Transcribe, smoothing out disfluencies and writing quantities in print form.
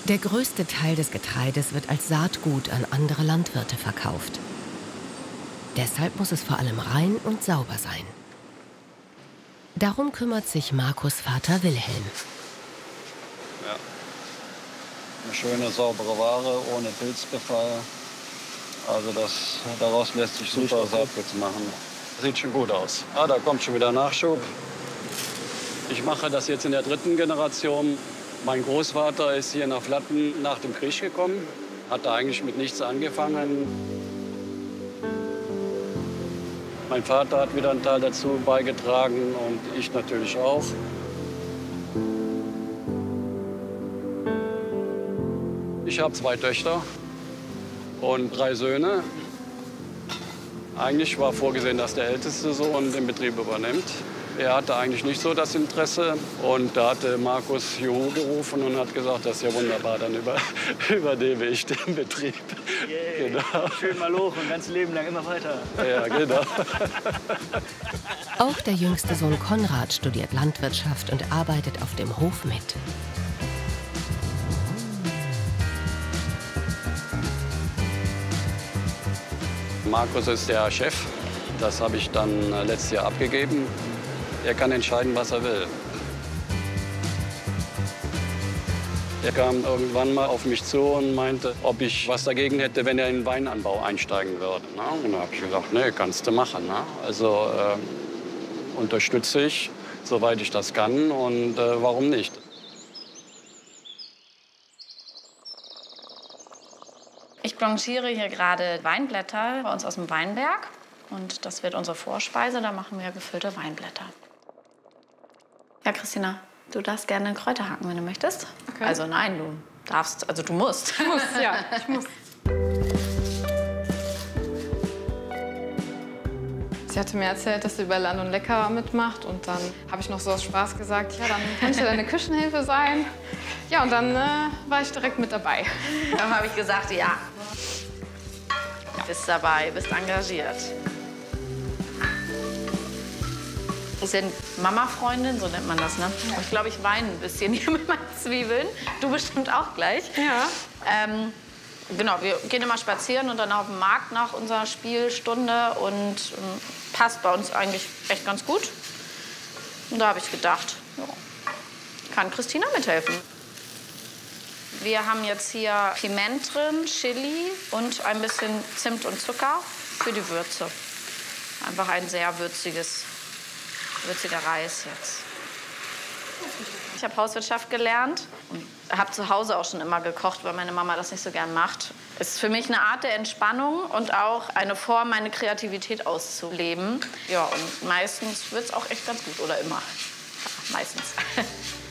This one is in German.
Der größte Teil des Getreides wird als Saatgut an andere Landwirte verkauft. Deshalb muss es vor allem rein und sauber sein. Darum kümmert sich Markus Vater Wilhelm. Ja. Eine schöne, saubere Ware, ohne Pilzbefall. Also daraus lässt sich super Saatgut machen. Sieht schon gut aus. Ah, da kommt schon wieder Nachschub. Ich mache das jetzt in der 3. Generation. Mein Großvater ist hier nach Flatten nach dem Krieg gekommen. Hat da eigentlich mit nichts angefangen. Mein Vater hat wieder einen Teil dazu beigetragen und ich natürlich auch. Ich habe 2 Töchter und 3 Söhne. Eigentlich war vorgesehen, dass der älteste Sohn den Betrieb übernimmt. Er hatte eigentlich nicht so das Interesse. Und da hatte Markus Juhu gerufen und hat gesagt, das ist ja wunderbar, dann übernehme ich den Betrieb. Yeah. Genau. Schön mal hoch und ganz Leben lang immer weiter. Ja, genau. Auch der jüngste Sohn Konrad studiert Landwirtschaft und arbeitet auf dem Hof mit. Markus ist der Chef. Das habe ich dann letztes Jahr abgegeben. Er kann entscheiden, was er will. Er kam irgendwann mal auf mich zu und meinte, ob ich was dagegen hätte, wenn er in den Weinanbau einsteigen würde. Und da habe ich gesagt, nee, kannst du machen. Also unterstütze ich, soweit ich das kann, und warum nicht? Ich blanchiere hier gerade Weinblätter bei uns aus dem Weinberg. Und das wird unsere Vorspeise, da machen wir gefüllte Weinblätter. Ja, Christina, du darfst gerne Kräuter hacken, wenn du möchtest. Okay. Also nein, du darfst, also du musst. Ich muss, ja, ich muss. Sie hatte mir erzählt, dass sie bei Land und Lecker mitmacht. Und dann habe ich noch so aus Spaß gesagt, ja, dann kann ich ja deine Küchenhilfe sein. Ja, und dann war ich direkt mit dabei. Dann habe ich gesagt, ja. Bist dabei, bist engagiert. Wir sind Mama-Freundin, so nennt man das, ne? Ich glaube, ich weine ein bisschen hier mit meinen Zwiebeln. Du bestimmt auch gleich. Ja. Genau, wir gehen immer spazieren und dann auf dem Markt nach unserer Spielstunde und passt bei uns eigentlich echt ganz gut. Und da habe ich gedacht, ja, kann Christina mithelfen. Wir haben jetzt hier Piment drin, Chili und ein bisschen Zimt und Zucker für die Würze. Einfach ein sehr würziger Reis jetzt. Ich habe Hauswirtschaft gelernt und habe zu Hause auch schon immer gekocht, weil meine Mama das nicht so gern macht. Es ist für mich eine Art der Entspannung und auch eine Form, meine Kreativität auszuleben. Ja, und meistens wird es auch echt ganz gut, oder immer. Ja, meistens.